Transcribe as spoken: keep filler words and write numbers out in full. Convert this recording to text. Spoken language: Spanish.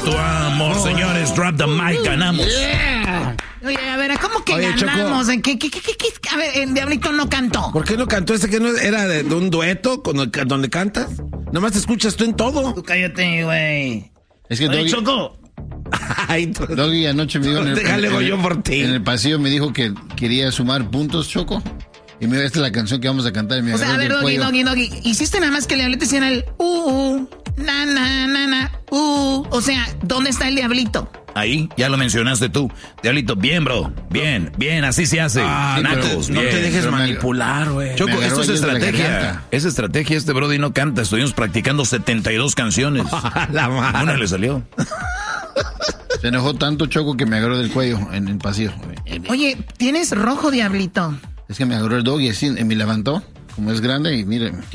tu amor, oh, señores. Drop the mic, ganamos. Yeah. Oye, a ver, ¿cómo que Oye, ganamos? Choco, ¿Qué, qué, qué, qué, qué? A ver, el Diablito no cantó. ¿Por qué no cantó? ¿Este que no era de, de un dueto con el, donde cantas? Nomás te escuchas tú en todo. Tú cállate, güey. Es que Oye, Doggy, Choco. Ay, Doggy anoche me dijo en el, déjale en, yo por ti. en el pasillo me dijo que quería sumar puntos, Choco. Y me dijo, esta es la canción que vamos a cantar. Y me O sea, a ver, Doggy, Doggy, Doggy. Hiciste nada más que el Diablito hiciera el uh, uh, na, na, na, na, uh. O sea, ¿dónde está el Diablito? Ahí, ya lo mencionaste tú. Diablito, bien, bro. Bien, bien, así se hace. Ah, Nacos, no te, no te dejes Pero me- manipular, güey. Choco, esto es agarró ayer de la estrategia. garganta. Es estrategia. Este Brody no canta. Estuvimos practicando setenta y dos canciones. La madre. Una le salió. Se enojó tanto, Choco, que me agarró del cuello en el pasillo. Oye, tienes rojo, Diablito. Es que me agarró el Doggy así, y me levantó, como es grande, y miren.